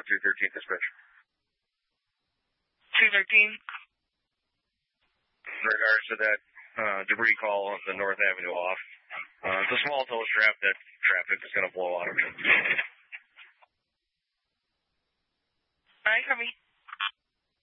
213th dispatch. 213. In regards to that debris call on the North Avenue off, it's a small tow strap that traffic is going to blow out of it. All right, Copy.